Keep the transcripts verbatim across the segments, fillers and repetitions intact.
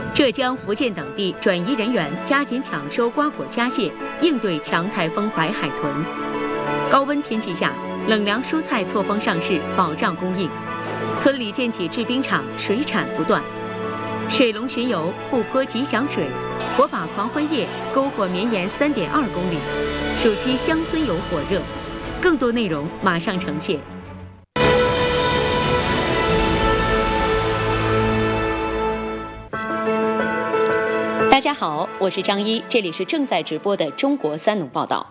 浙江、福建等地转移人员加紧抢收瓜果虾蟹，应对强台风白海豚。高温天气下，冷凉蔬菜错峰上市，保障供应。村里建起制冰厂，水产不断。水龙巡游，护坡吉祥水，火把狂欢夜，篝火绵延三点二公里。暑期乡村游火热，更多内容马上呈现。大家好，我是张一，这里是正在直播的中国三农报道。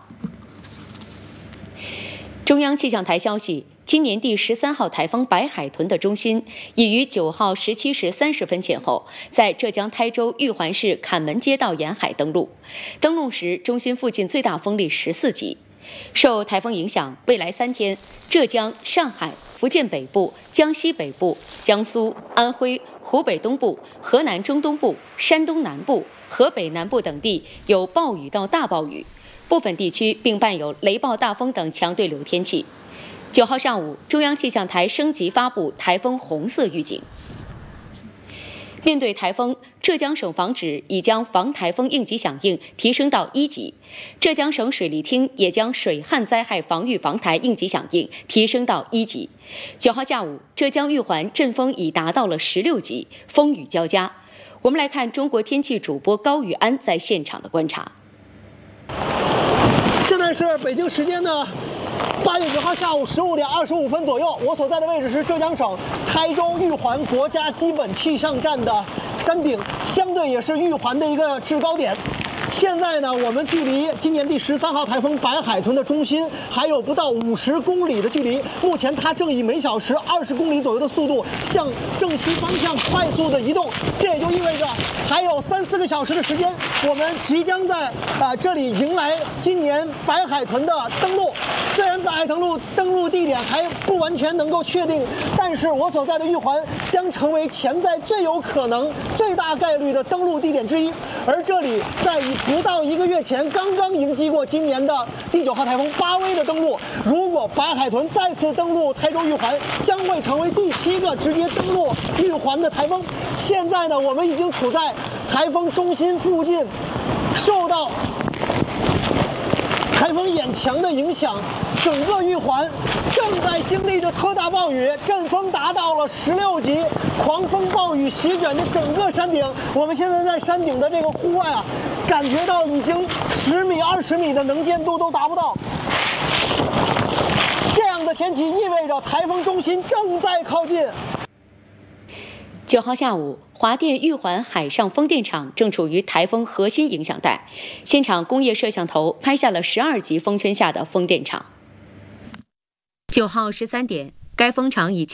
中央气象台消息，今年第十三号台风白海豚的中心已于九号十七时三十分前后，在浙江台州玉环市坎门街道沿海登陆。登陆时，中心附近最大风力十四级。受台风影响，未来三天，浙江、上海、福建北部、江西北部、江苏、安徽、湖北东部、河南中东部、山东南部、河北南部等地有暴雨到大暴雨，部分地区并伴有雷暴大风等强对流天气。九号上午，中央气象台升级发布台风红色预警。面对台风，浙江省防指已将防台风应急响应提升到一级，浙江省水利厅也将水旱灾害防御防台应急响应提升到一级。九号下午，浙江玉环阵风已达到了十六级，风雨交加。我们来看中国天气主播高宇安在现场的观察。 现在是北京时间的八月九号下午十五点二十五分左右，我所在的位置是浙江省台州玉环国家基本气象站的山顶，相对也是玉环的一个制高点。现在呢，我们距离今年第十三号台风白海豚的中心还有不到五十公里的距离。目前它正以每小时二十公里左右的速度向正西方向快速的移动，这也就意味着还有三四个小时的时间，我们即将在啊、呃、这里迎来今年白海豚的登陆。虽然白海豚陆登陆地点还不完全能够确定，但是我所在的玉环将成为潜在最有可能、最大概率的登陆地点之一。而这里在以不到一个月前刚刚迎击过今年的第九号台风巴威的登陆，如果白海豚再次登陆台州玉环，将会成为第七个直接登陆玉环的台风。现在呢，我们已经处在台风中心附近，受到台风眼墙的影响，整个玉环正在经历着特大暴雨，阵风达到了十六级，狂风暴雨席卷着整个山顶。我们现在在山顶的这个户外啊，感觉到已经十米、二十米的能见度都达不到。这样的天气意味着台风中心正在靠近。 九号下午，华电玉环海上风电场正处于台风核心影响带，现场工业摄像头拍下了十二级风圈下的风电场。九号十三点，该风场已经